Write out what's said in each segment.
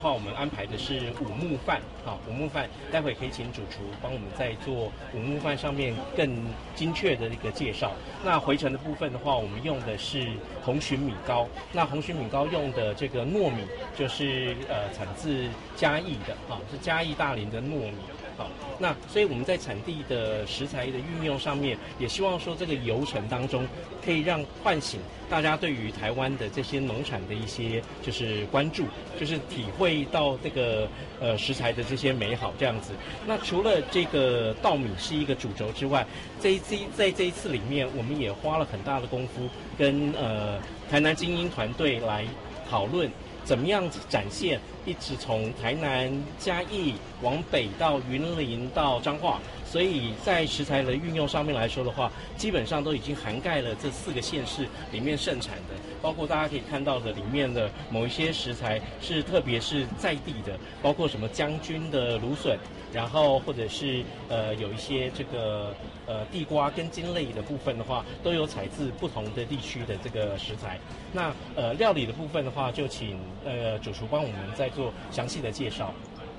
话我们安排的是五木饭，五木饭，待会可以请主厨帮我们再做五木饭上面更精确的一个介绍。那回程的部分的话，我们用的是红蟳米糕，那红蟳米糕用的这个糯米就是产自嘉义的，是嘉义大林的糯米。那所以我们在产地的食材的运用上面，也希望说这个游程当中可以让唤醒大家对于台湾的这些农产的一些就是关注，就是体会到这个食材的这些美好这样子。那除了这个稻米是一个主轴之外，在这一次里面，我们也花了很大的功夫跟台南精英团队来讨论。怎么样展现一直从台南嘉义往北到云林到彰化，所以在食材的运用上面来说的话，基本上都已经涵盖了这4个县市里面盛产的，包括大家可以看到的里面的某一些食材是特别是在地的，包括什么将军的芦笋，然后或者是有一些这个地瓜跟茎类的部分的话，都有采自不同的地区的这个食材。那料理的部分的话，就请主厨帮我们再做详细的介绍。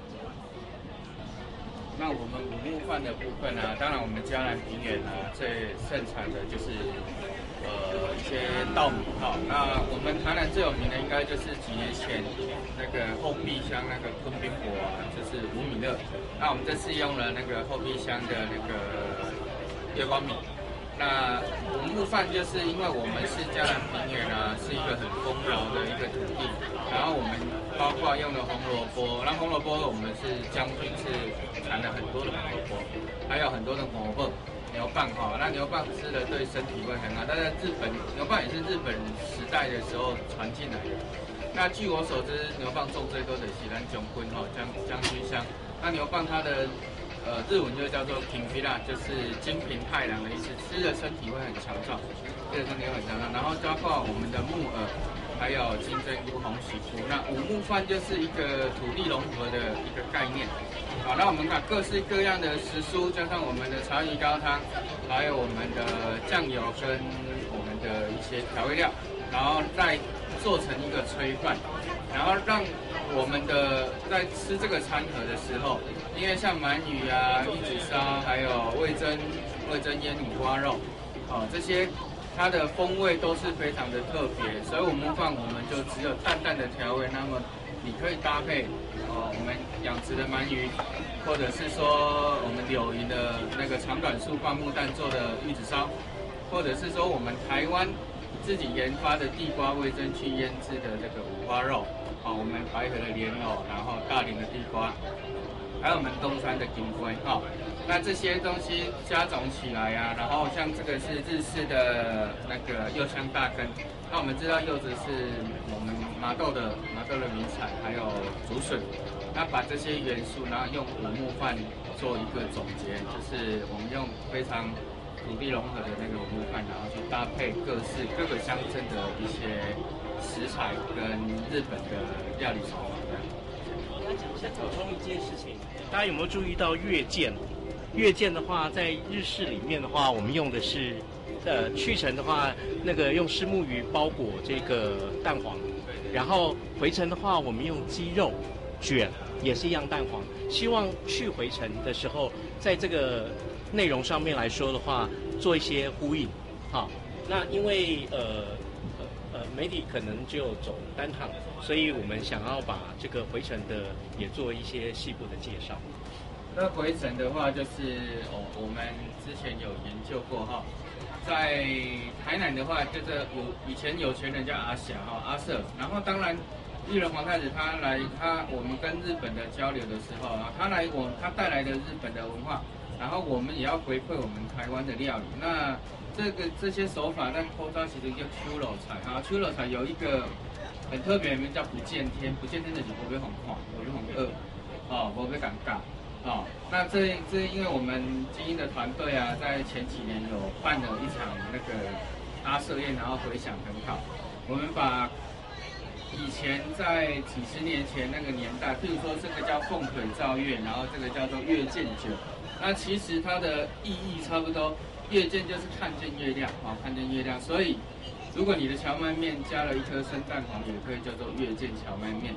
那我们五木饭的部分呢，当然我们嘉南平原呢最盛产的就是一些稻米哈。那我们台南最有名的应该就是几年前那个后壁乡那个昆宾果啊，就是五米热。那我们这次用了那个后壁乡的那个月光米。那五木饭就是因为我们是嘉南平原啊，是一个很丰饶的一个土地，然后我们包括用了红萝卜，那红萝卜我们是将军是产了很多的红萝卜，还有很多的牛蒡哈，那牛蒡吃了对身体会很好，但是牛蒡也是日本时代的时候传进来的。那据我所知，牛蒡种最多的是咱将军哈将军乡，那牛蒡它的日文就叫做平皮啦，就是金平太郎的意思，吃了身体会很强壮，吃了身体会很强壮。然后包括我们的木耳，还有金针菇、红喜菇。那五木饭就是一个土地融合的一个概念。好，那我们把各式各样的食蔬，加上我们的茶鱼高汤，还有我们的酱油跟我们的一些调味料，然后再做成一个炊饭，然后让我们的在吃这个餐盒的时候，因为像鳗鱼啊、玉子烧，还有味噌腌五花肉，这些它的风味都是非常的特别，所以五木饭我们就只有淡淡的调味，那么你可以搭配我们养殖的鳗鱼，或者是说我们柳营的那个长短树灌木蛋做的玉子烧，或者是说我们台湾自己研发的地瓜味噌去腌制的这个五花肉，我们白河的莲藕，然后大林的地瓜，还有我们东山的金龟，那这些东西加总起来啊，然后像这个是日式的那个柚香大根，那我们知道柚子是我们麻豆的名产，还有竹笋，那把这些元素，然后用五木饭做一个总结，就是我们用非常土地融合的那个五木饭，然后去搭配各个乡镇的一些食材跟日本的料理手法。 再补充一件事情，大家有没有注意到月见？月见的话，在日式里面的话，我们用的是去程的话，那个用虱目鱼包裹这个蛋黄，然后回程的话，我们用鸡肉卷，也是一样蛋黄。希望去回程的时候，在这个内容上面来说的话，做一些呼应。好，那因为媒体可能只有走单趟，所以我们想要把这个回程的也做一些细部的介绍。 那回程的话，就是我们之前有研究过哈，在台南的话，就是以前有钱人叫阿霞阿瑟，然后当然裕仁皇太子我们跟日本的交流的时候啊，他带来的日本的文化，然后我们也要回馈我们台湾的料理。那这些手法，但口罩其实叫秋肉菜秋肉菜有一个很特别的名叫不见天，不见天就是不会很快，不会很饿，不会尴尬。那这因为我们精英的团队啊，在前几年有办了一场那个阿舍宴，然后回响很好。我们把以前在几十年前那个年代，譬如说这个叫凤腿照月，然后这个叫做月见酒，那其实它的意义差不多。月见就是看见月亮，看见月亮。所以，如果你的荞麦面加了一颗生蛋黄，也可以叫做月见荞麦面。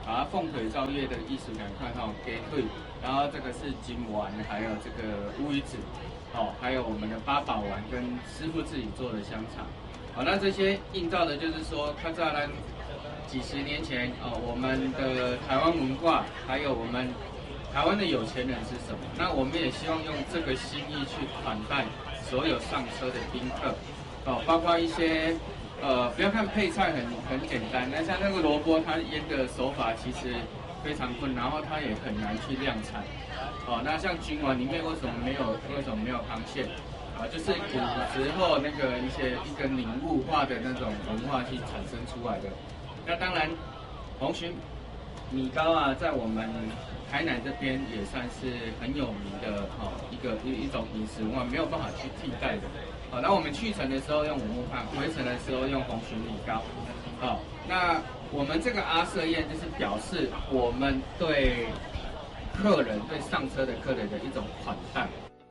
把它凤腿照月的艺术感看哈，给腿，然后这个是金丸，还有这个乌鱼子，还有我们的八宝丸跟师傅自己做的香肠，那这些映照的就是说，它在那几十年前我们的台湾文化，还有我们台湾的有钱人是什么？那我们也希望用这个心意去款待所有上车的宾客，包括一些不要看配菜很简单，那像那个萝卜，它腌的手法其实非常困难，然后它也很难去量产。那像君丸里面为什么没有螃蟹？就是古时候那个一个凝固化的那种文化去产生出来的。那当然，红鲟米糕啊，在我们台南这边也算是很有名的一种饮食文化，没有办法去替代的。那我们去程的时候用五木饭，回程的时候用红鲟米糕。那我们这个阿舍宴就是表示我们对上车的客人的一种款待。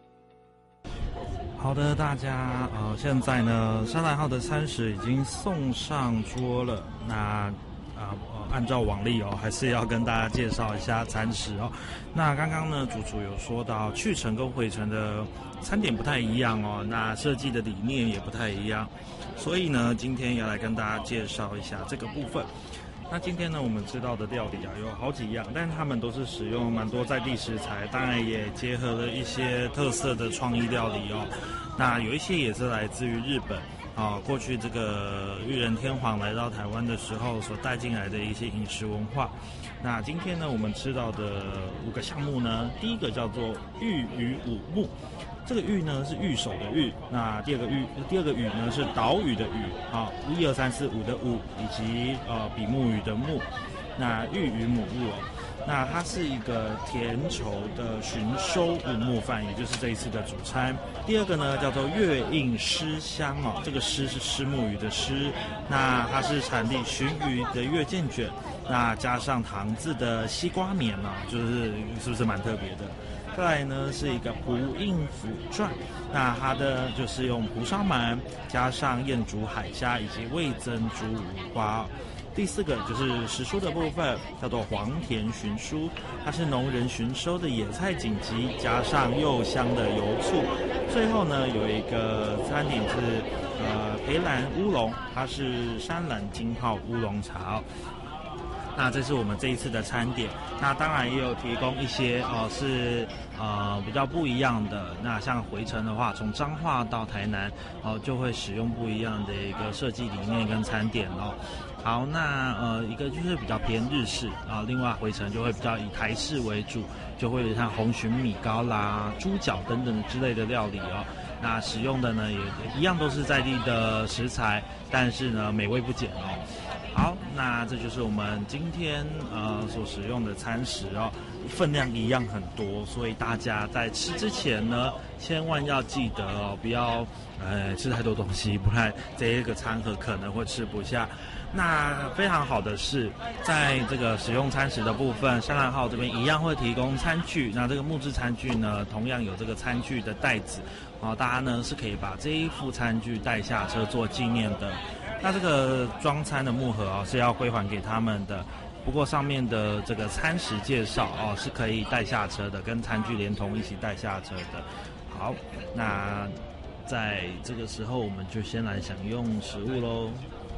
好的，大家现在呢，山兰号的餐食已经送上桌了。那按照往例还是要跟大家介绍一下餐食哦。那刚刚呢，主厨有说到去程跟回程的餐点不太一样哦，那设计的理念也不太一样，所以呢，今天要来跟大家介绍一下这个部分。那今天呢，我们知道的料理有好几样，但是他们都是使用蛮多在地食材，当然也结合了一些特色的创意料理哦。那有一些也是来自于日本过去这个裕仁天皇来到台湾的时候所带进来的一些饮食文化。那今天呢，我们吃到的5个项目呢，第一个叫做玉鱼五目。这个玉呢是玉手的玉，那第二个羽呢是岛屿的屿1、2、3、4、5的5，以及比目鱼的目。那玉鱼母物那它是一个甜稠的寻收五目饭，也就是这一次的主餐。第二个呢叫做月印狮香这个狮是虱目鱼的狮，那它是产地鲟鱼的月见卷，那加上糖渍的西瓜棉是不是蛮特别的？再来呢是一个蒲印腐传，那它的就是用蒲烧鳗加上燕竹海虾以及味增猪五花。第4个就是时蔬的部分，叫做黄田寻蔬，它是农人寻收的野菜锦集，加上柚香的油醋。最后呢有一个餐点是培兰乌龙，它是山兰金泡乌龙茶那这是我们这一次的餐点，那当然也有提供一些是比较不一样的。那像回程的话，从彰化到台南就会使用不一样的一个设计理念跟餐点好，那一个就是比较偏日式另外回程就会比较以台式为主，就会有像红鲟米糕啦、猪脚等等之类的料理那使用的呢也一样都是在地的食材，但是呢美味不减好，那这就是我们今天所使用的餐食分量一样很多，所以大家在吃之前呢，千万要记得不要吃太多东西，不然这一个餐盒可能会吃不下。那非常好的是，在这个使用餐食的部分，山兰号这边一样会提供餐具。那这个木质餐具呢，同样有这个餐具的袋子大家呢是可以把这一副餐具带下车做纪念的。那这个装餐的木盒是要归还给他们的，不过上面的这个餐食介绍是可以带下车的，跟餐具连同一起带下车的。好，那在这个时候我们就先来享用食物咯。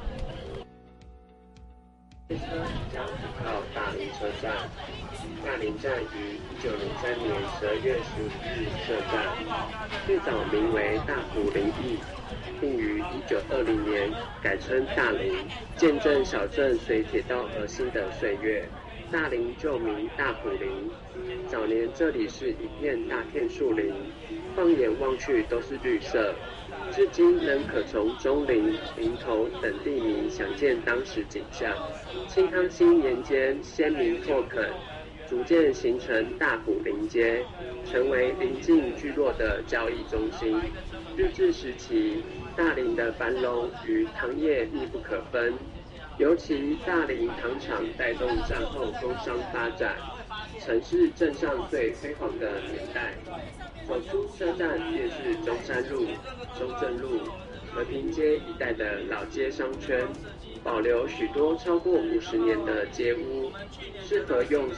到大林车站，大林站于1903年12月15日设站，最早名为大埔林驿，并于1920年改称大林，见证小镇随铁道而兴的岁月。大林旧名大埔林，早年这里是一片大片树林，放眼望去都是绿色。至今仍可从中林、林头等地名想见当时景象。清康熙年间，先民拓垦，逐渐形成大埔林街，成为邻近聚落的交易中心。日治时期，大林的繁荣与糖业密不可分，尤其大林糖厂带动战后工商发展，曾是镇上最辉煌的年代。走出车站便是中山路、中正路、和平街一带的老街商圈， 保留许多超过50年的街屋，适合用